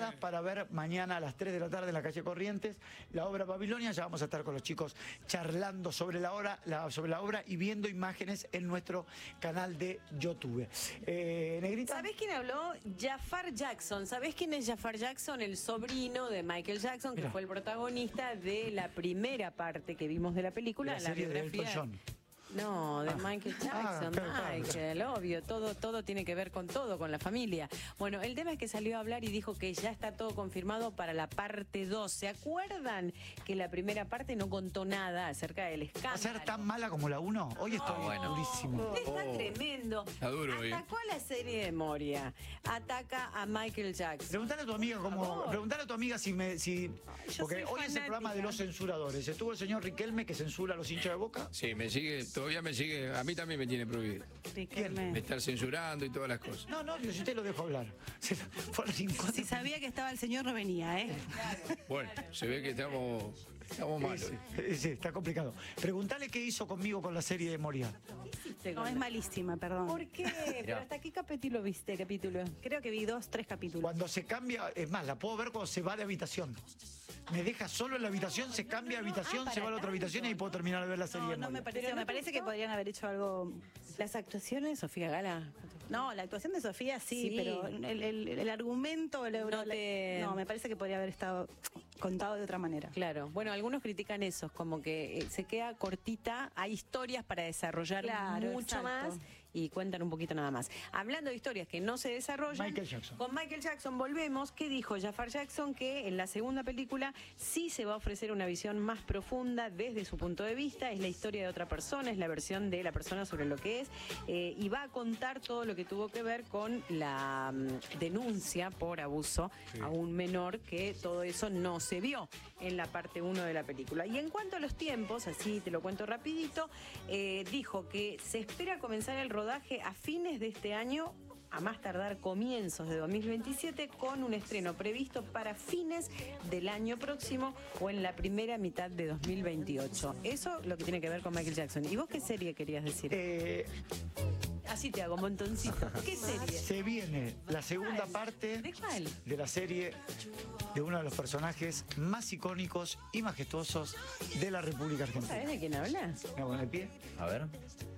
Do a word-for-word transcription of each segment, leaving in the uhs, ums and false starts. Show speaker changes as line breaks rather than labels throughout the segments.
entradas para ver mañana a las tres de la tarde en la calle Corrientes la obra Babilonia. Ya vamos a estar con los chicos charlando sobre la obra, la, sobre la obra y viendo imágenes en nuestro canal de YouTube. Eh, Negrita.
¿Sabés quién habló? Jafar Jackson. ¿Sabés quién es Jafar Jackson? El sobrino de Michael Jackson, que
Mirá.
fue el protagonista de la primera parte que vimos de la película,
La
la,
serie de Elton
biografía.
John.
No, de
Ah.
Michael
Ah,
Jackson,
claro, claro,
Michael, obvio, todo, todo tiene que ver con todo, con la familia. Bueno, el tema es que salió a hablar y dijo que ya está todo confirmado para la parte dos. ¿Se acuerdan que la primera parte no contó nada acerca del escándalo?
¿Va a ser tan mala como la uno? Hoy estoy
No,
bueno. durísimo.
Está
Oh.
tremendo.
Está duro hoy.
Atacó a la serie de Moria. Ataca a Michael Jackson.
Preguntale a tu amiga
Por
cómo.
favor.
Preguntale a tu amiga si me. Si,
yo
porque
soy
hoy es el programa de
fanática.
los censuradores. Estuvo el señor Riquelme que censura a los hinchas de Boca.
Sí, me sigue, todavía me sigue, a mí también me tiene prohibido.
Riquelme.
Me estar censurando y todas las cosas.
No, no, yo si usted lo dejo hablar. Se- Fueron cincuenta.
Si sabía que estaba el señor, no venía, ¿eh?
Bueno, se ve que estamos, estamos mal hoy.
Sí, sí, está complicado. Preguntale qué hizo conmigo con la serie de Moria.
No, es malísima, perdón.
¿Por qué? ¿Pero hasta qué capítulo viste? Capítulo.
Creo que vi dos, tres capítulos.
Cuando se cambia, es más, la puedo ver cuando se va de habitación. Me deja solo en la habitación, se cambia de habitación,
Ah,
se va a la otra
para
habitación y ahí puedo terminar de ver la serie
No,
de
no
Moria.
me parece.
¿Pero no
Me
te
parece que
gustó?
podrían haber hecho algo.
Las actuaciones, Sofía Gala.
No, la actuación de Sofía sí,
Sí.
pero el, el- el argumento, el,
No
la-
te-
no, me parece que podría haber estado contado de otra manera.
Claro, bueno, algunos critican eso, como que eh, se queda cortita, hay historias para desarrollar
Claro,
mucho
exacto.
más y cuentan un poquito nada más. Hablando de historias que no se desarrollan,
Michael Jackson.
con Michael Jackson volvemos. ¿Qué dijo Jafar Jackson? Que en la segunda película sí se va a ofrecer una visión más profunda desde su punto de vista, es la historia de otra persona, es la versión de la persona sobre lo que es, eh, y va a contar todo lo que tuvo que ver con la mm, denuncia por abuso a un menor, que todo eso no se vio en la parte uno de la película. Y en cuanto a los tiempos, así te lo cuento rapidito, eh, dijo que se espera comenzar el rodaje a fines de este año, a más tardar comienzos de dos mil veintisiete, con un estreno previsto para fines del año próximo o en la primera mitad de dos mil veintiocho. Eso lo que tiene que ver con Michael Jackson. ¿Y vos qué serie querías decir?
Eh,
Así te hago, montoncito. ¿Qué serie?
se viene la segunda
¿Cuál?
parte
¿De cuál?
de la serie de uno de los personajes más icónicos y majestuosos de la República
¿Sabés
Argentina.
de quién hablas?
Me hago en el pie.
A ver.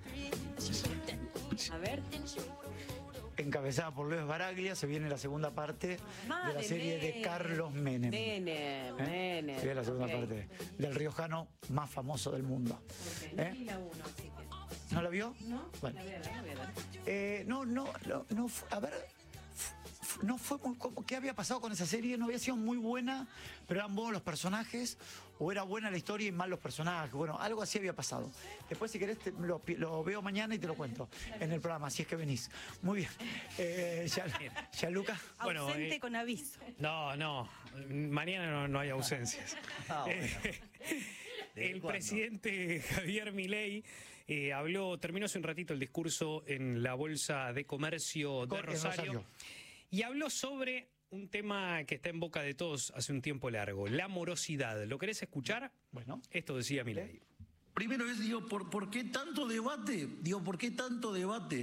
A ver.
Encabezada por Luis Baraglia, se viene la segunda parte de
Ah,
la
de
serie de
Menem.
Carlos Menem.
Menem,
¿Eh?
Menem.
Se viene la segunda
Ok.
parte del riojano más famoso del mundo.
No
¿Eh?
vi la uno, así que...
¿No la vio?
¿No?
Bueno.
La voy a ver, la voy a ver.
Eh, no, no, no, no, fu- a ver, fu- fu- no fue muy, como- ¿qué había pasado con esa serie? No había sido muy buena, pero eran buenos los personajes, o era buena la historia y mal los personajes. Bueno, algo así había pasado. Después, si querés, te- lo, pi- lo veo mañana y te lo cuento en el programa, si es que venís. Muy bien. Eh, ya, ya, Luca.
Bueno,
Ausente
eh,
con aviso.
No, no, mañana no, no hay ausencias.
Ah, bueno.
Eh,
¿Desde
el
cuándo?
presidente Javier Milei eh, habló, terminó hace un ratito el discurso en la Bolsa de Comercio de
Co- en
Rosario,
Rosario.
y habló sobre un tema que está en boca de todos hace un tiempo largo, la morosidad. ¿Lo querés escuchar?
Bueno.
Esto decía Milei.
Primero es, digo, ¿por, ¿por qué tanto debate? Digo, ¿por qué tanto debate?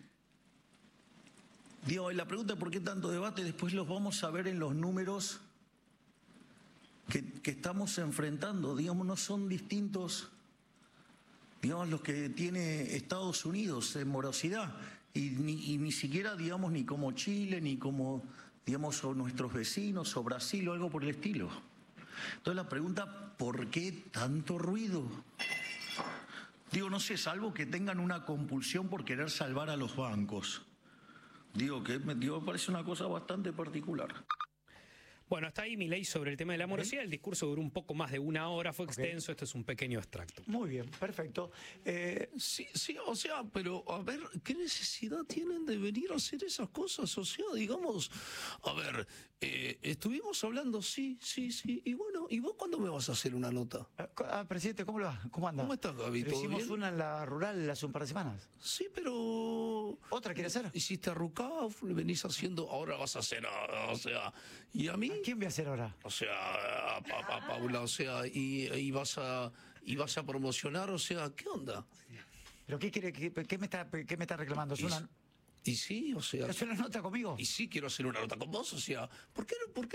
Digo, la pregunta es ¿por qué tanto debate? Después los vamos a ver en los números que, que estamos enfrentando. Digamos, no son distintos, digamos, los que tiene Estados Unidos en morosidad. Y ni, y ni siquiera, digamos, ni como Chile, ni como, digamos, o nuestros vecinos, o Brasil, o algo por el estilo. Entonces la pregunta, ¿por qué tanto ruido? Digo, no sé, salvo que tengan una compulsión por querer salvar a los bancos. Digo, que me, digo, me parece una cosa bastante particular.
Bueno, hasta ahí Milei sobre el tema de la morosidad. El discurso duró un poco más de una hora, fue extenso, esto es un pequeño extracto.
Muy bien, perfecto. Eh,
Sí, sí, o sea, pero a ver, ¿qué necesidad tienen de venir a hacer esas cosas? O sea, digamos, a ver, eh, estuvimos hablando, sí, sí, sí, y bueno, ¿y vos cuándo me vas a hacer una nota?
ah, presidente, ¿cómo le va? ¿Cómo anda?
¿Cómo estás, Gaby?
Le
¿Todo
hicimos
bien?
una en la rural hace un par de semanas.
Sí, pero...
¿Otra quiere hacer?
Hiciste a Rucaf, venís haciendo, ahora vas a hacer, a- o sea, ¿y a mí?
¿Quién voy a hacer ahora?
O sea, a, a- a Paula, o sea, y, y vas a y vas a promocionar, o sea, ¿qué onda?
¿Pero qué quiere? ¿Qué, qué me, está, qué me está reclamando? ¿Es
Y,
una,
y sí, o sea,
¿es una nota conmigo?
y sí quiero hacer una nota con vos, o sea, ¿por qué, no- por qué